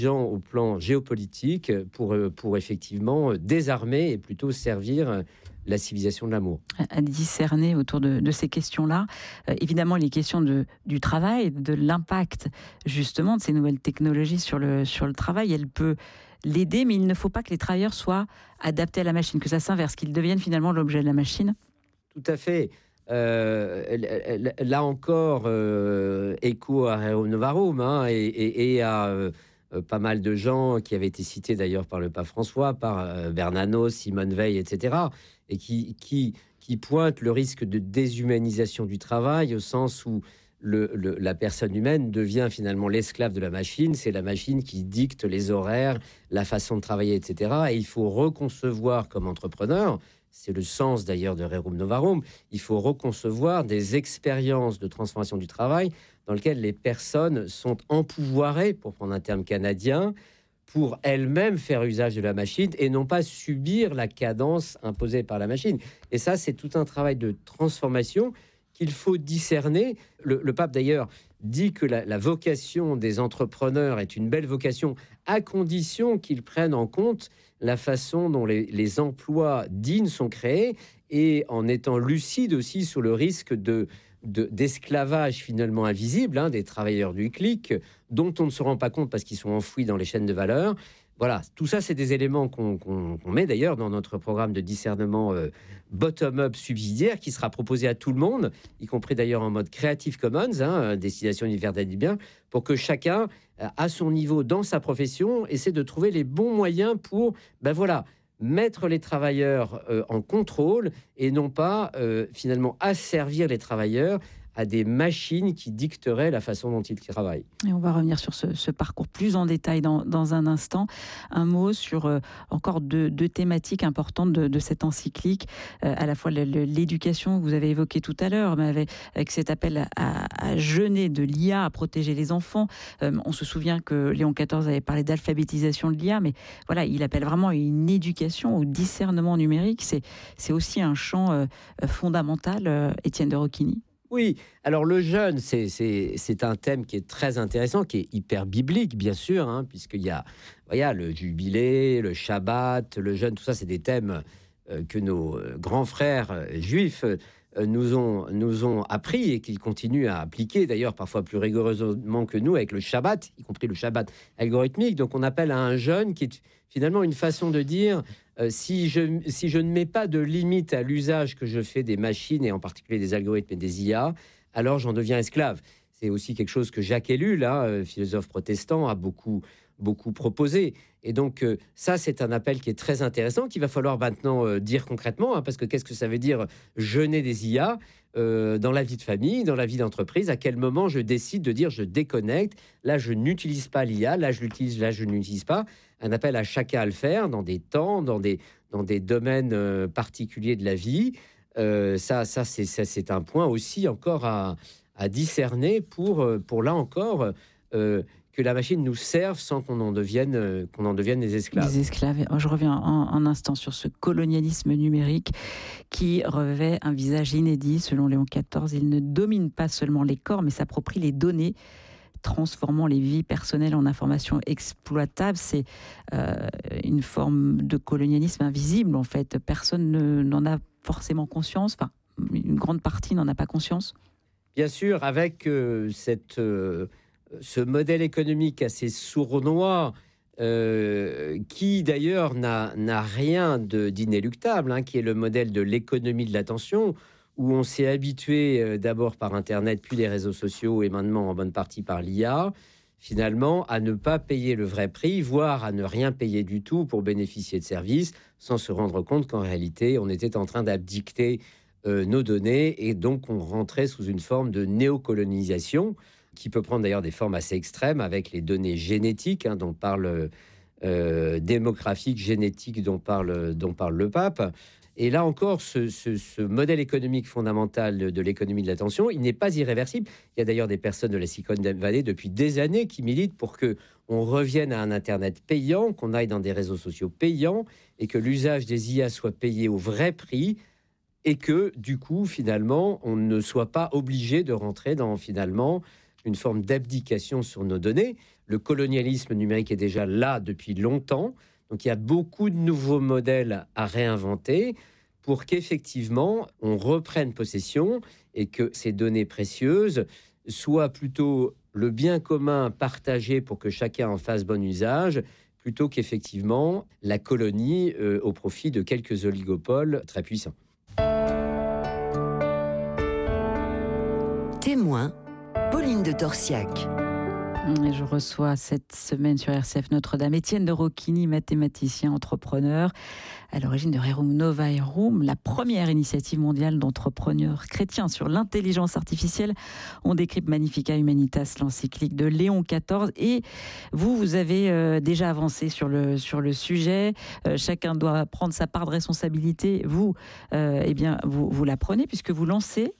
au plan géopolitique pour effectivement désarmer et plutôt servir la civilisation de l'amour. À discerner autour de ces questions-là. Évidemment, les questions du travail, de l'impact justement de ces nouvelles technologies sur le travail, elle peut l'aider, mais il ne faut pas que les travailleurs soient adaptés à la machine, que ça s'inverse, qu'ils deviennent finalement l'objet de la machine. Tout à fait. Là encore, écho à Rerum Novarum et à pas mal de gens qui avaient été cités d'ailleurs par le pape François, par Bernanos, Simone Veil, etc., et qui pointent le risque de déshumanisation du travail au sens où la personne humaine devient finalement l'esclave de la machine. C'est la machine qui dicte les horaires, la façon de travailler, etc. Et il faut reconcevoir comme entrepreneur, c'est le sens d'ailleurs de Rerum Novarum, il faut reconcevoir des expériences de transformation du travail dans lesquelles les personnes sont empouvoirées, pour prendre un terme canadien, pour elles-mêmes faire usage de la machine et non pas subir la cadence imposée par la machine. Et ça, c'est tout un travail de transformation qu'il faut discerner. Le pape, d'ailleurs, dit que la vocation des entrepreneurs est une belle vocation à condition qu'ils prennent en compte la façon dont les emplois dignes sont créés et en étant lucides aussi sur le risque d'esclavage finalement invisible des travailleurs du clic, dont on ne se rend pas compte parce qu'ils sont enfouis dans les chaînes de valeur. Voilà, tout ça, c'est des éléments qu'on met d'ailleurs dans notre programme de discernement bottom-up subsidiaire qui sera proposé à tout le monde, y compris d'ailleurs en mode Creative Commons, destination universelle du bien, pour que chacun, à son niveau, dans sa profession, essaie de trouver les bons moyens pour, mettre les travailleurs en contrôle et non pas finalement asservir les travailleurs à des machines qui dicteraient la façon dont ils travaillent. Et on va revenir sur ce parcours plus en détail dans un instant. Un mot sur encore deux thématiques importantes de cette encyclique, à la fois l'éducation que vous avez évoquée tout à l'heure, mais avec cet appel à jeûner de l'IA, à protéger les enfants. On se souvient que Léon XIV avait parlé d'alphabétisation de l'IA, mais voilà, il appelle vraiment à une éducation au discernement numérique. C'est aussi un champ fondamental, Étienne de Roquigny. Oui, alors le jeûne, c'est un thème qui est très intéressant, qui est hyper biblique, bien sûr, puisqu'il y a le jubilé, le Shabbat, le jeûne, tout ça, c'est des thèmes que nos grands frères juifs nous ont appris et qu'ils continuent à appliquer, d'ailleurs parfois plus rigoureusement que nous, avec le Shabbat, y compris le Shabbat algorithmique. Donc on appelle à un jeûne qui est finalement une façon de dire si je ne mets pas de limite à l'usage que je fais des machines et en particulier des algorithmes et des IA, alors j'en deviens esclave. C'est aussi quelque chose que Jacques Ellul, philosophe protestant, a beaucoup proposé. Et donc ça, c'est un appel qui est très intéressant, qu'il va falloir maintenant dire concrètement, parce que qu'est-ce que ça veut dire jeûner des IA dans la vie de famille, dans la vie d'entreprise? À quel moment je décide de dire je déconnecte? Là, je n'utilise pas l'IA, là, je l'utilise, là, je n'utilise pas. Un appel à chacun à le faire dans des temps, dans des domaines particuliers de la vie. Ça, c'est un point aussi encore à discerner pour là encore que la machine nous serve sans qu'on en devienne des esclaves. Des esclaves. Je reviens un instant sur ce colonialisme numérique qui revêt un visage inédit. Selon Léon XIV, il ne domine pas seulement les corps, mais s'approprie les données, transformant les vies personnelles en informations exploitables. C'est une forme de colonialisme invisible, en fait. Personne n'en a forcément conscience. Enfin, une grande partie n'en a pas conscience. Bien sûr, avec ce modèle économique assez sournois, qui d'ailleurs n'a rien d'inéluctable, qui est le modèle de l'économie de l'attention, où on s'est habitué d'abord par Internet, puis les réseaux sociaux, et maintenant en bonne partie par l'IA, finalement, à ne pas payer le vrai prix, voire à ne rien payer du tout pour bénéficier de services, sans se rendre compte qu'en réalité, on était en train d'abdicter nos données, et donc on rentrait sous une forme de néocolonisation, qui peut prendre d'ailleurs des formes assez extrêmes, avec les données génétiques, dont parle démographique, génétique, dont parle le pape. Et là encore, ce modèle économique fondamental de l'économie de l'attention, il n'est pas irréversible. Il y a d'ailleurs des personnes de la Silicon Valley depuis des années qui militent pour qu'on revienne à un Internet payant, qu'on aille dans des réseaux sociaux payants, et que l'usage des IA soit payé au vrai prix, et que, du coup, finalement, on ne soit pas obligé de rentrer dans, finalement, une forme d'abdication sur nos données. Le colonialisme numérique est déjà là depuis longtemps. Donc il y a beaucoup de nouveaux modèles à réinventer pour qu'effectivement on reprenne possession et que ces données précieuses soient plutôt le bien commun partagé pour que chacun en fasse bon usage, plutôt qu'effectivement la colonie au profit de quelques oligopoles très puissants. Témoin, Pauline de Torsiac. Et je reçois cette semaine sur RCF Notre-Dame Étienne de Rocchini, mathématicien, entrepreneur, à l'origine de Rerum Novaerum, la première initiative mondiale d'entrepreneurs chrétiens sur l'intelligence artificielle. On décrypte Magnificat Humanitas, l'encyclique de Léon XIV. Et vous avez déjà avancé sur le sujet. Chacun doit prendre sa part de responsabilité. Vous la prenez puisque vous lancez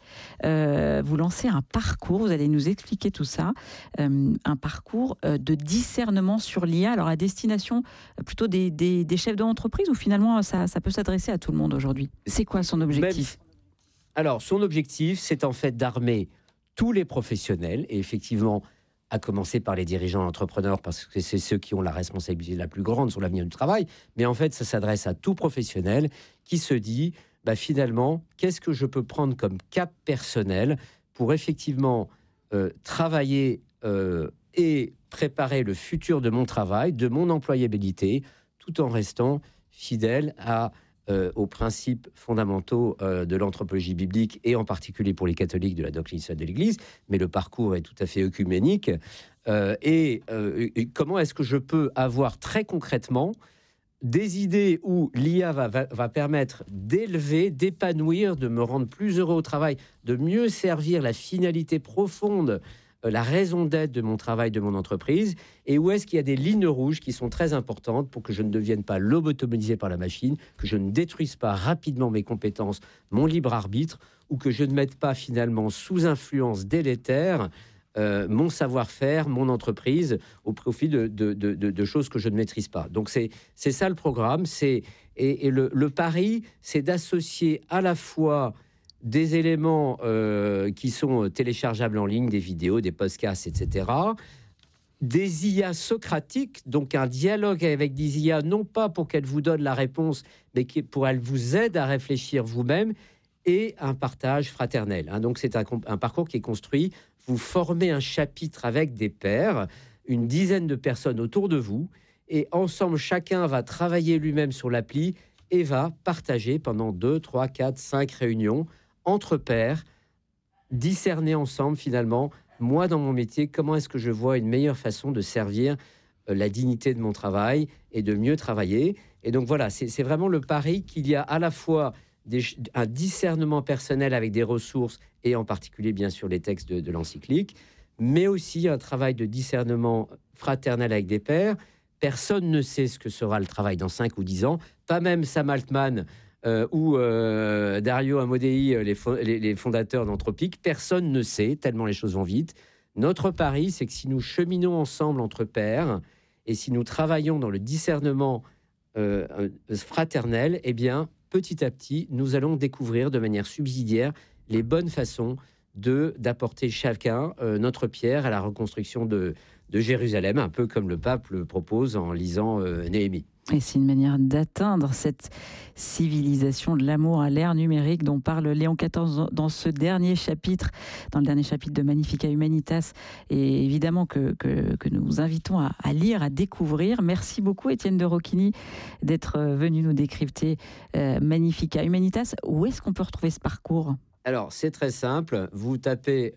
un parcours. Vous allez nous expliquer tout ça. Un parcours de discernement sur l'IA, alors à destination plutôt des chefs d'entreprise ou finalement ça peut s'adresser à tout le monde aujourd'hui. C'est quoi son objectif ? Alors son objectif, c'est en fait d'armer tous les professionnels et effectivement à commencer par les dirigeants entrepreneurs parce que c'est ceux qui ont la responsabilité la plus grande sur l'avenir du travail, mais en fait ça s'adresse à tout professionnel qui se dit finalement qu'est-ce que je peux prendre comme cap personnel pour effectivement travailler et préparer le futur de mon travail, de mon employabilité, tout en restant fidèle aux principes fondamentaux de l'anthropologie biblique et en particulier pour les catholiques de la doctrine sociale de l'Église, mais le parcours est tout à fait œcuménique. Et comment est-ce que je peux avoir très concrètement des idées où l'IA va permettre d'élever, d'épanouir, de me rendre plus heureux au travail, de mieux servir la finalité profonde, la raison d'être de mon travail, de mon entreprise, et où est-ce qu'il y a des lignes rouges qui sont très importantes pour que je ne devienne pas lobotomisé par la machine, que je ne détruise pas rapidement mes compétences, mon libre arbitre, ou que je ne mette pas finalement sous influence délétère mon savoir-faire, mon entreprise, au profit de choses que je ne maîtrise pas. Donc c'est ça le programme, et le pari, c'est d'associer à la fois des éléments qui sont téléchargeables en ligne, des vidéos, des podcasts, etc. Des IA socratiques, donc un dialogue avec des IA, non pas pour qu'elles vous donnent la réponse, mais pour qu'elles vous aident à réfléchir vous-même, et un partage fraternel. Donc c'est un parcours qui est construit. Vous formez un chapitre avec des pairs, une dizaine de personnes autour de vous, et ensemble, chacun va travailler lui-même sur l'appli et va partager pendant 2, 3, 4, 5 réunions entre pairs, discerner ensemble finalement, moi dans mon métier, comment est-ce que je vois une meilleure façon de servir la dignité de mon travail et de mieux travailler. Et donc voilà, c'est vraiment le pari qu'il y a à la fois un discernement personnel avec des ressources et en particulier bien sûr les textes de l'encyclique, mais aussi un travail de discernement fraternel avec des pairs. Personne ne sait ce que sera le travail dans 5 ou 10 ans, pas même Sam Altman ou Dario Amodei, les fondateurs d'Anthropic. Personne ne sait, tellement les choses vont vite. Notre pari, c'est que si nous cheminons ensemble entre pairs et si nous travaillons dans le discernement fraternel, eh bien, petit à petit, nous allons découvrir de manière subsidiaire les bonnes façons d'apporter chacun notre pierre à la reconstruction de Jérusalem, un peu comme le pape le propose en lisant Néhémie. Et c'est une manière d'atteindre cette civilisation de l'amour à l'ère numérique dont parle Léon XIV dans ce dernier chapitre, dans le dernier chapitre de Magnificat Humanitas, et évidemment que nous vous invitons à lire, à découvrir. Merci beaucoup Étienne de Rocchini d'être venu nous décrypter Magnificat Humanitas. Où est-ce qu'on peut retrouver ce parcours ? Alors c'est très simple, vous tapez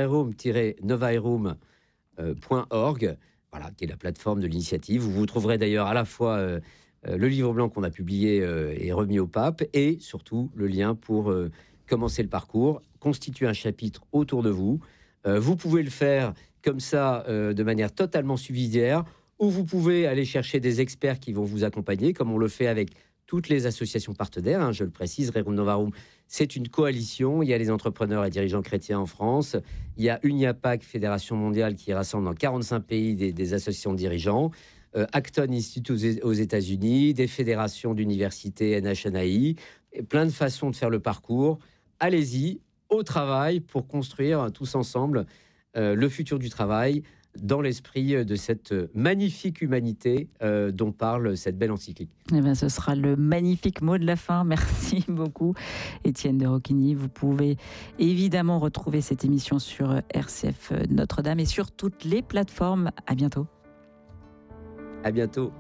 rerum-novaerum.org, voilà, qui est la plateforme de l'initiative. Vous trouverez d'ailleurs à la fois le livre blanc qu'on a publié et remis au pape, et surtout le lien pour commencer le parcours, constituer un chapitre autour de vous. Vous pouvez le faire comme ça, de manière totalement subsidiaire, ou vous pouvez aller chercher des experts qui vont vous accompagner, comme on le fait avec toutes les associations partenaires. Je le précise, Rerum Novarum, c'est une coalition. Il y a les entrepreneurs et dirigeants chrétiens en France. Il y a UNIAPAC, Fédération mondiale, qui rassemble dans 45 pays des associations de dirigeants. Acton Institute aux États-Unis, des fédérations d'universités, NHNAI, et plein de façons de faire le parcours. Allez-y, au travail, pour construire tous ensemble le futur du travail dans l'esprit de cette magnifique humanité dont parle cette belle encyclique. Eh bien, ce sera le magnifique mot de la fin. Merci beaucoup, Étienne de Roquigny. Vous pouvez évidemment retrouver cette émission sur RCF Notre-Dame et sur toutes les plateformes. À bientôt. À bientôt.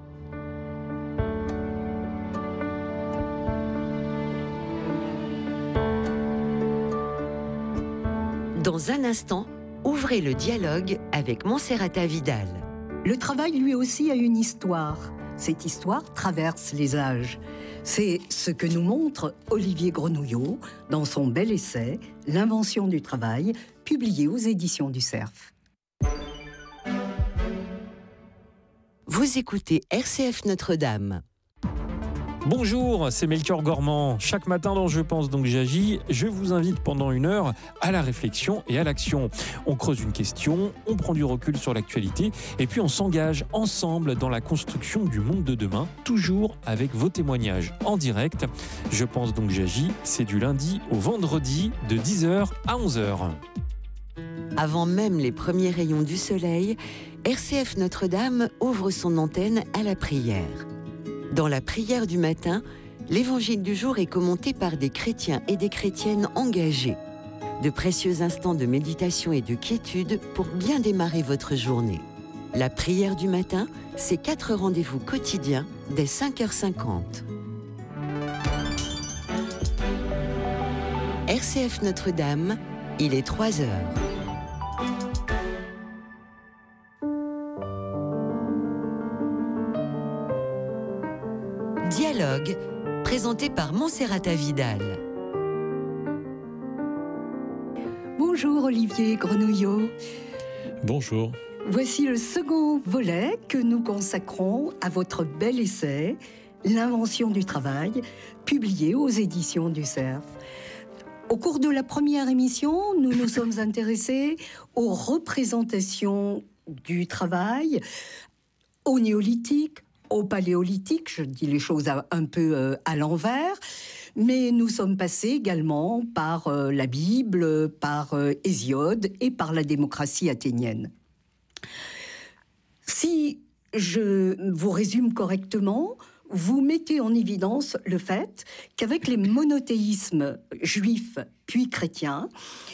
Dans un instant, ouvrez le dialogue avec Monserrata Vidal. Le travail, lui aussi, a une histoire. Cette histoire traverse les âges. C'est ce que nous montre Olivier Grenouillot dans son bel essai « L'invention du travail », publié aux éditions du Cerf. Vous écoutez RCF Notre-Dame. Bonjour, c'est Melchior Gormand. Chaque matin dans Je pense donc j'agis, je vous invite pendant 1 heure à la réflexion et à l'action. On creuse une question, on prend du recul sur l'actualité et puis on s'engage ensemble dans la construction du monde de demain, toujours avec vos témoignages en direct. Je pense donc j'agis, c'est du lundi au vendredi de 10h à 11h. Avant même les premiers rayons du soleil, RCF Notre-Dame ouvre son antenne à la prière. Dans la prière du matin, l'évangile du jour est commenté par des chrétiens et des chrétiennes engagés. De précieux instants de méditation et de quiétude pour bien démarrer votre journée. La prière du matin, c'est 4 rendez-vous quotidiens dès 5h50. RCF Notre-Dame, il est 3h. Dialogue, présenté par Monserrata Vidal. Bonjour Olivier Grenouillot. Bonjour. Voici le second volet que nous consacrons à votre bel essai « L'invention du travail », publié aux éditions du Cerf. Au cours de la première émission, nous nous sommes intéressés aux représentations du travail au néolithique, au paléolithique, je dis les choses un peu à l'envers, mais nous sommes passés également par la Bible, par Hésiode et par la démocratie athénienne. Si je vous résume correctement, vous mettez en évidence le fait qu'avec les monothéismes juifs puis chrétiens,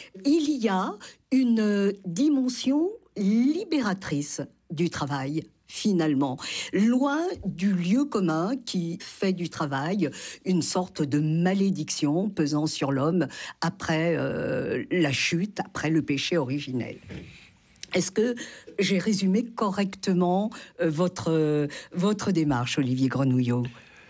il y a une dimension libératrice du travail, finalement, loin du lieu commun qui fait du travail une sorte de malédiction pesant sur l'homme après la chute, après le péché originel. Est-ce que j'ai résumé correctement votre démarche, Olivier Grenouillot ?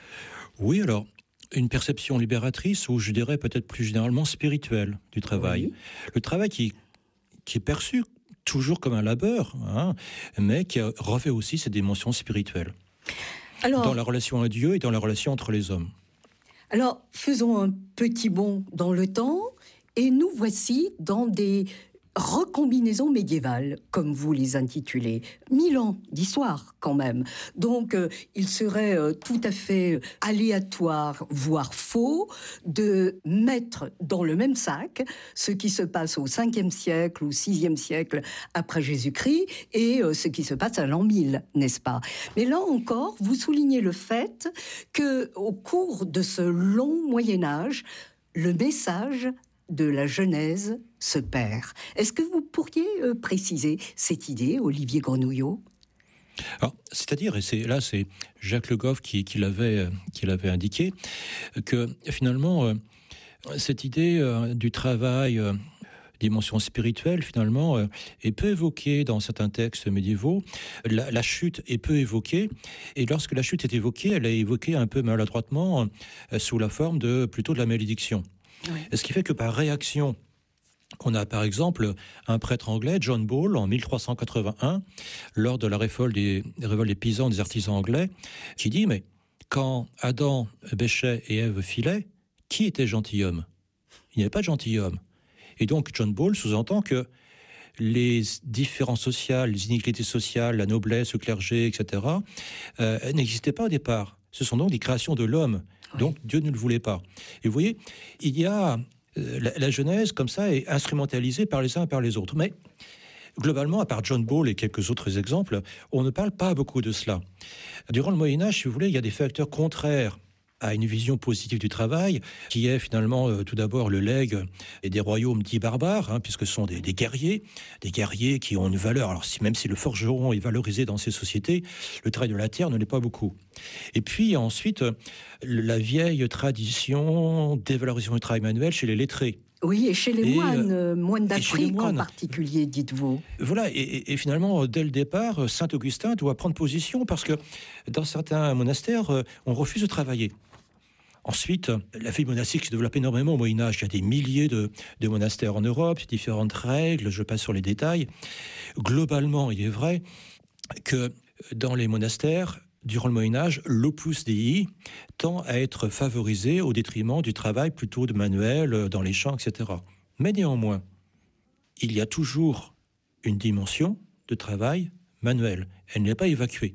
Oui, alors, une perception libératrice, ou je dirais peut-être plus généralement spirituelle du travail. Oui. Le travail qui est perçu toujours comme un labeur, mais qui revêt aussi ses dimensions spirituelles. Alors, dans la relation à Dieu et dans la relation entre les hommes. Alors, faisons un petit bond dans le temps, et nous voici dans des recombinaisons médiévales, comme vous les intitulez. 1000 ans d'histoire, quand même. Donc, il serait tout à fait aléatoire, voire faux, de mettre dans le même sac ce qui se passe au 5e siècle ou 6e siècle après Jésus-Christ et ce qui se passe à l'an 1000, n'est-ce pas ? Mais là encore, vous soulignez le fait qu'au cours de ce long Moyen-Âge, le message de la Genèse se perd. Est-ce que vous pourriez préciser cette idée, Olivier Grenouillot ? Alors, c'est-à-dire, et c'est Jacques Le Goff qui l'avait indiqué, que finalement, cette idée du travail, dimension spirituelle, finalement, est peu évoquée dans certains textes médiévaux. La chute est peu évoquée, et lorsque la chute est évoquée, elle est évoquée un peu maladroitement, sous la forme plutôt de la malédiction. Oui. Ce qui fait que par réaction, on a par exemple un prêtre anglais, John Ball, en 1381, lors de la révolte des paysans, des artisans anglais, qui dit « Mais quand Adam bêchait et Ève filait, qui était gentilhomme ? Il n'y avait pas de gentilhomme. » Et donc John Ball sous-entend que les différences sociales, les inégalités sociales, la noblesse, le clergé, etc., n'existaient pas au départ. Ce sont donc des créations de l'homme. Oui. Donc Dieu ne le voulait pas. Et vous voyez, il y a la Genèse comme ça est instrumentalisée par les uns et par les autres. Mais globalement, à part John Ball et quelques autres exemples, on ne parle pas beaucoup de cela. Durant le Moyen-Âge, si vous voulez, il y a des facteurs contraires à une vision positive du travail, qui est finalement tout d'abord le legs et des royaumes dits barbares, puisque ce sont des guerriers qui ont une valeur. Alors même si le forgeron est valorisé dans ces sociétés, le travail de la terre ne l'est pas beaucoup. Et puis ensuite, la vieille tradition dévalorisation du travail manuel chez les lettrés. Oui, et chez les moines d'Afrique en particulier, dites-vous. Voilà, et finalement, dès le départ, saint Augustin doit prendre position parce que dans certains monastères, on refuse de travailler. Ensuite, la vie monastique se développe énormément au Moyen-Âge. Il y a des milliers de monastères en Europe, différentes règles, je passe sur les détails. Globalement, il est vrai que dans les monastères, durant le Moyen-Âge, l'opus dei tend à être favorisé au détriment du travail plutôt de manuel, dans les champs, etc. Mais néanmoins, il y a toujours une dimension de travail manuel. Elle n'est pas évacuée.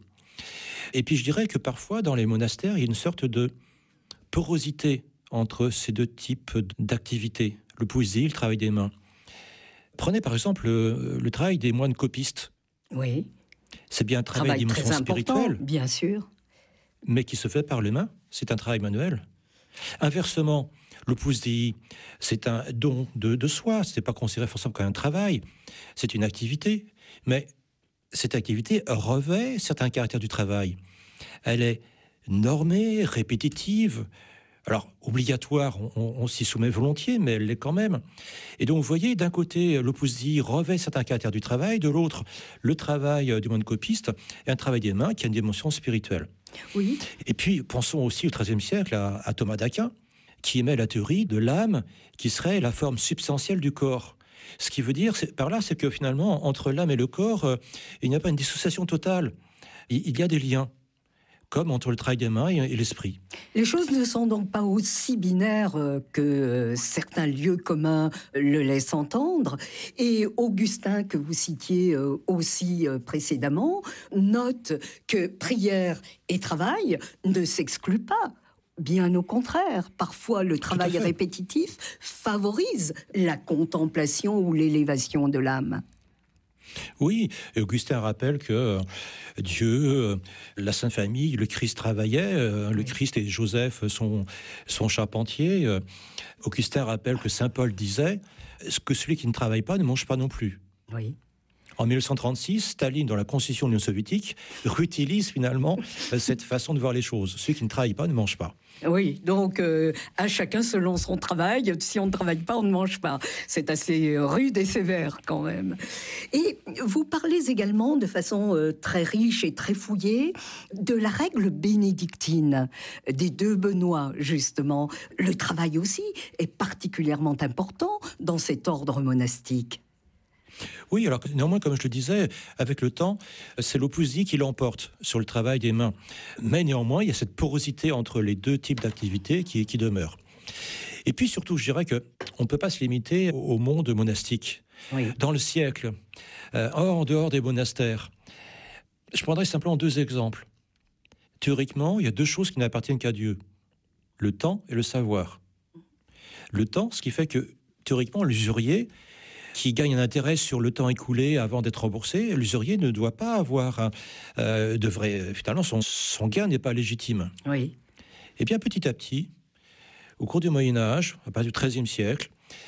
Et puis je dirais que parfois, dans les monastères, il y a une sorte de porosité entre ces deux types d'activités, l'opus dei, le travail des mains. Prenez par exemple le travail des moines copistes. Oui. C'est bien un travail de dimension spirituelle, bien sûr, mais qui se fait par les mains. C'est un travail manuel. Inversement, l'opus dei, c'est un don de soi. Ce n'est pas considéré forcément comme un travail. C'est une activité, mais cette activité revêt certains caractères du travail. Elle est normée, répétitive. Alors, obligatoire, on s'y soumet volontiers, mais elle l'est quand même. Et donc, vous voyez, d'un côté, l'opus dei revêt certains caractères du travail, de l'autre, le travail du moine copiste est un travail des mains qui a une dimension spirituelle. Oui. Et puis, pensons aussi au XIIIe siècle à Thomas d'Aquin, qui émet la théorie de l'âme qui serait la forme substantielle du corps. Ce qui veut dire, par là, c'est que finalement, entre l'âme et le corps, il n'y a pas une dissociation totale. Il y a des liens, comme entre le travail des mains et l'esprit. Les choses ne sont donc pas aussi binaires que certains lieux communs le laissent entendre. Et Augustin, que vous citiez aussi précédemment, note que prière et travail ne s'excluent pas. Bien au contraire, parfois le travail répétitif favorise la contemplation ou l'élévation de l'âme. Oui, et Augustin rappelle que Dieu, la Sainte Famille, le Christ travaillait, le Christ et Joseph, son charpentier. Augustin rappelle que Saint Paul disait que celui qui ne travaille pas ne mange pas non plus. Oui. En 1936, Staline, dans la Constitution de l'Union soviétique, réutilise finalement cette façon de voir les choses. Celui qui ne travaille pas ne mange pas. Oui, donc à chacun selon son travail. Si on ne travaille pas, on ne mange pas. C'est assez rude et sévère quand même. Et vous parlez également de façon très riche et très fouillée de la règle bénédictine des deux Benoît, justement. Le travail aussi est particulièrement important dans cet ordre monastique. Oui, alors néanmoins, comme je le disais, avec le temps, c'est l'opus dei qui l'emporte sur le travail des mains. Mais néanmoins, il y a cette porosité entre les deux types d'activités qui demeure. Et puis surtout, je dirais qu'on ne peut pas se limiter au monde monastique. Oui. Dans le siècle, en dehors des monastères, je prendrai simplement deux exemples. Théoriquement, il y a deux choses qui n'appartiennent qu'à Dieu. Le temps et le savoir. Le temps, ce qui fait que, théoriquement, l'usurier qui gagne un intérêt sur le temps écoulé avant d'être remboursé, l'usurier ne doit pas avoir finalement, son gain n'est pas légitime. Oui. Et bien, petit à petit, au cours du Moyen-Âge, à partir du XIIIe siècle,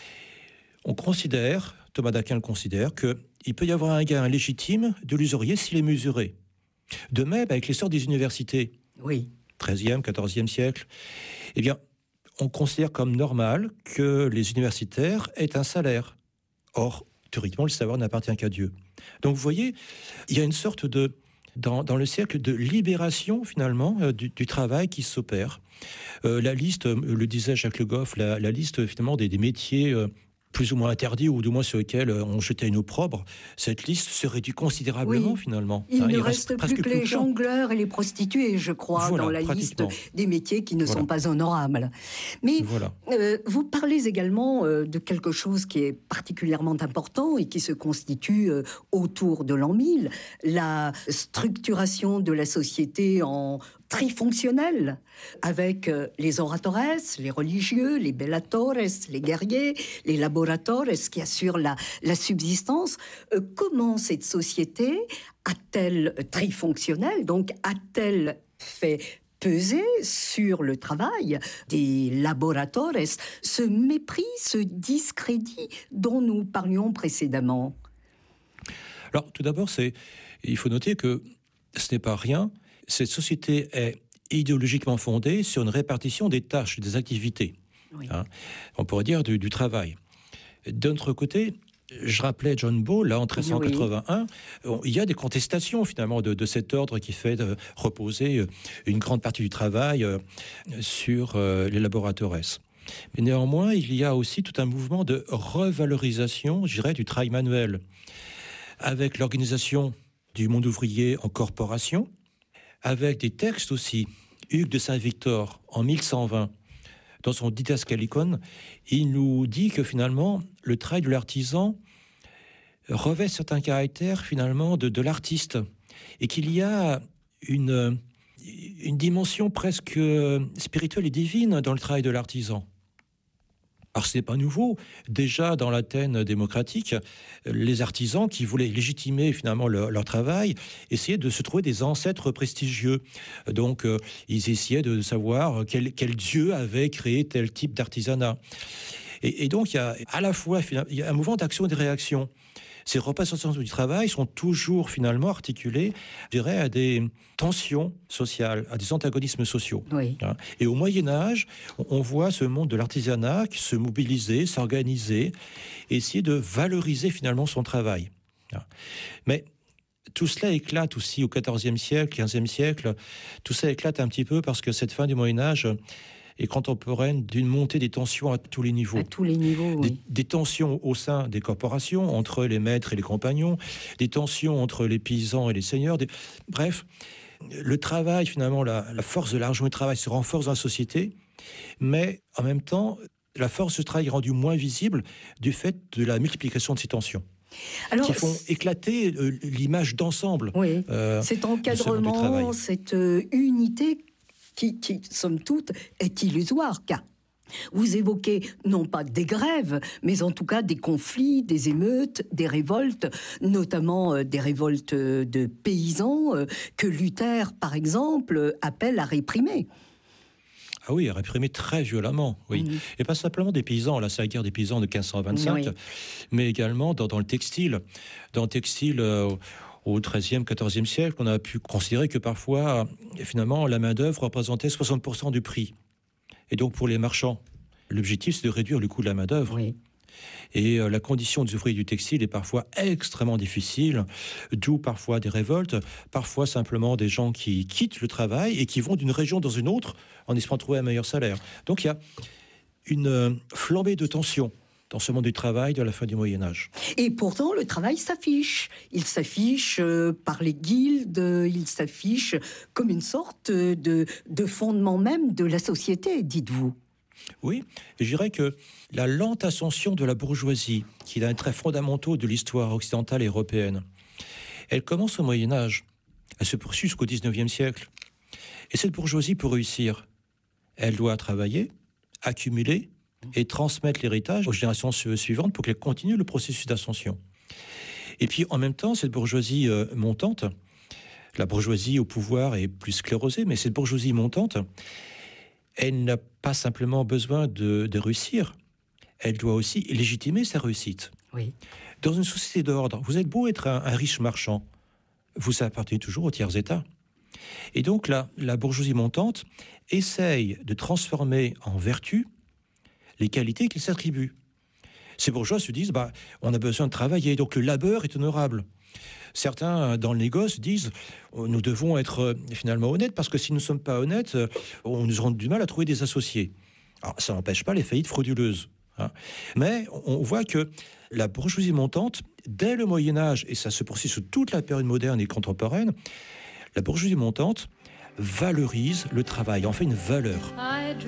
on considère, Thomas d'Aquin le considère, qu'il peut y avoir un gain légitime de l'usurier s'il est mesuré. De même, avec l'essor des universités, oui. XIIIe, XIVe siècle, eh bien, on considère comme normal que les universitaires aient un salaire. Or, théoriquement, le savoir n'appartient qu'à Dieu. Donc, vous voyez, il y a une sorte dans le siècle de libération, finalement, du travail qui s'opère. La liste, le disait Jacques Le Goff, la liste, finalement, des métiers plus ou moins interdits, ou du moins sur lesquels on jetait une opprobre, cette liste se réduit considérablement, finalement. Il ne reste plus que les jongleurs et les prostituées, je crois, dans la liste des métiers qui ne sont pas honorables. Mais vous parlez également de quelque chose qui est particulièrement important et qui se constitue autour de l'an 1000, la structuration de la société en trifonctionnel, avec les oratores, les religieux, les bellatores, les guerriers, les laboratores qui assurent la subsistance. Comment cette société a-t-elle trifonctionnelle, donc a-t-elle fait peser sur le travail des laboratores ce mépris, ce discrédit dont nous parlions précédemment? Alors, tout d'abord, il faut noter que ce n'est pas rien. Cette société est idéologiquement fondée sur une répartition des tâches, des activités. Oui. On pourrait dire du travail. D'un autre côté, je rappelais John Ball, là, en 1381, il y a des contestations, finalement, de cet ordre qui fait reposer une grande partie du travail sur les laboratores. Mais néanmoins, il y a aussi tout un mouvement de revalorisation, je dirais, du travail manuel, avec l'organisation du monde ouvrier en corporation, avec des textes aussi. Hugues de Saint-Victor, en 1120, dans son Didascalicon, il nous dit que finalement, le travail de l'artisan revêt certains caractères finalement de l'artiste, et qu'il y a une dimension presque spirituelle et divine dans le travail de l'artisan. Alors, ce n'est pas nouveau. Déjà, dans l'Athènes démocratique, les artisans qui voulaient légitimer finalement leur travail essayaient de se trouver des ancêtres prestigieux. Donc, ils essayaient de savoir quel dieu avait créé tel type d'artisanat. Et donc, il y a à la fois il y a un mouvement d'action et de réaction. Ces représentations du travail sont toujours finalement articulées, je dirais, à des tensions sociales, à des antagonismes sociaux. Oui. Et au Moyen-Âge, on voit ce monde de l'artisanat qui se mobiliser, s'organiser, essayer de valoriser finalement son travail. Mais tout cela éclate aussi au XIVe siècle, XVe siècle. Tout ça éclate un petit peu parce que cette fin du Moyen-Âge est contemporaine d'une montée des tensions à tous les niveaux. À tous les niveaux, oui. Des tensions au sein des corporations, entre les maîtres et les compagnons, des tensions entre les paysans et les seigneurs. Bref, le travail, finalement, la force de l'argent et du travail se renforce dans la société, mais en même temps, la force du travail est rendue moins visible du fait de la multiplication de ces tensions. Alors, qui font éclater l'image d'ensemble. Oui, cet encadrement, cette unité qui, somme toute, est illusoire, car vous évoquez non pas des grèves, mais en tout cas des conflits, des émeutes, des révoltes, notamment des révoltes de paysans que Luther, par exemple, appelle à réprimer. Ah oui, à réprimer très violemment, oui. Mmh. Et pas simplement des paysans, là c'est la guerre des paysans de 1525, oui. Mais également dans le textile. Dans le textile... au XIIIe, XIVe siècle, on a pu considérer que parfois, finalement, la main-d'œuvre représentait 60% du prix. Et donc, pour les marchands, l'objectif, c'est de réduire le coût de la main-d'œuvre. Oui. Et la condition des ouvriers du textile est parfois extrêmement difficile, d'où parfois des révoltes, parfois simplement des gens qui quittent le travail et qui vont d'une région dans une autre en espérant trouver un meilleur salaire. Donc, il y a une flambée de tension dans ce monde du travail de la fin du Moyen-Âge. Et pourtant, le travail s'affiche. Il s'affiche par les guildes, il s'affiche comme une sorte de fondement même de la société, dites-vous. Oui, et je dirais que la lente ascension de la bourgeoisie, qui est un trait fondamental de l'histoire occidentale et européenne, elle commence au Moyen-Âge. Elle se poursuit jusqu'au XIXe siècle. Et cette bourgeoisie, pour réussir, elle doit travailler, accumuler, et transmettre l'héritage aux générations suivantes pour qu'elles continuent le processus d'ascension. Et puis, en même temps, cette bourgeoisie montante, la bourgeoisie au pouvoir est plus sclérosée, mais cette bourgeoisie montante, elle n'a pas simplement besoin de réussir, elle doit aussi légitimer sa réussite. Oui. Dans une société d'ordre, vous êtes beau être un riche marchand, vous appartenez toujours au tiers-état. Et donc, la bourgeoisie montante essaye de transformer en vertu les qualités qu'ils s'attribuent. Ces bourgeois se disent, on a besoin de travailler, donc le labeur est honorable. Certains, dans le négoce, disent, nous devons être finalement honnêtes, parce que si nous ne sommes pas honnêtes, on nous aura du mal à trouver des associés. Alors, ça n'empêche pas les faillites frauduleuses. Mais on voit que la bourgeoisie montante, dès le Moyen-Âge, et ça se poursuit sur toute la période moderne et contemporaine, la bourgeoisie montante valorise le travail, en fait une valeur.